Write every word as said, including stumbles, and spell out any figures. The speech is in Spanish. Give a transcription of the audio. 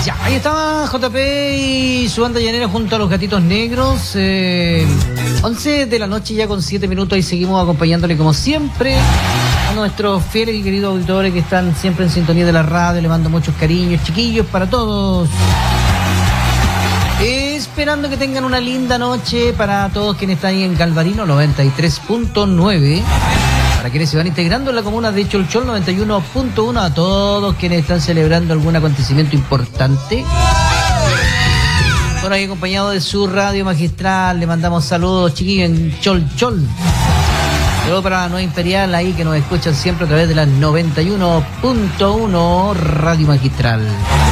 Ya, ahí estaba J P y su banda llanera junto a los Gatitos Negros. Eh, once de la noche ya con siete minutos y seguimos acompañándole como siempre a nuestros fieles y queridos auditores que están siempre en sintonía de la radio. Le mando muchos cariños, chiquillos, para todos. Esperando que tengan una linda noche para todos quienes están ahí en Galvarino noventa y tres punto nueve. Para quienes se van integrando en la comuna de Cholchol noventa y uno punto uno, a todos quienes están celebrando algún acontecimiento importante. Bueno, ahí acompañado de su radio magistral, le mandamos saludos, chiquillos, en Cholchol. Saludos para la Nueva Imperial, ahí que nos escuchan siempre a través de la noventa y uno punto uno Radio Magistral.